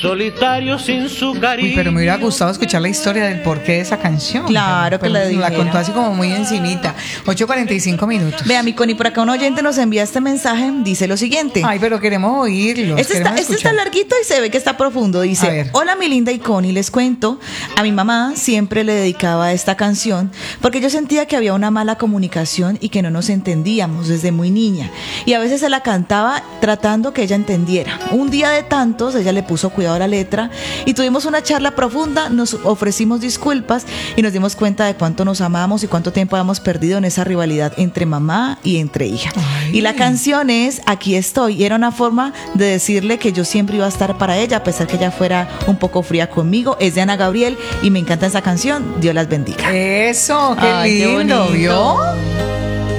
solitario sin su cariño. Uy, pero me hubiera gustado escuchar la historia del porqué de esa canción. Claro que la dijera. La contó así como muy encimita. 8:45 minutos. Vea, mi Connie, por acá un oyente nos envía este mensaje, dice lo siguiente. Ay, pero queremos oírlo. Este está larguito y se ve que está profundo. A Dice, ver. hola mi linda y Connie, les cuento, a mi mamá siempre le dedicaba esta canción porque yo sentía que había una mala comunicación y que no nos entendíamos desde muy niña. Y a veces se la cantaba tratando que ella entendiera. Un día de tantos, ella le puso cuidado a la letra y tuvimos una charla profunda, nos ofrecimos disculpas y nos dimos cuenta de cuánto nos amamos y cuánto tiempo habíamos perdido en esa rivalidad entre mamá y entre hija. Ay. Y la canción es Aquí estoy, y era una forma de decirle que yo siempre iba a estar para ella, a pesar que ella fuera un poco fría conmigo. Es de Ana Gabriel y me encanta esa canción. Dios las bendiga. Eso, qué Ay, qué lindo, bonito. ¿vio?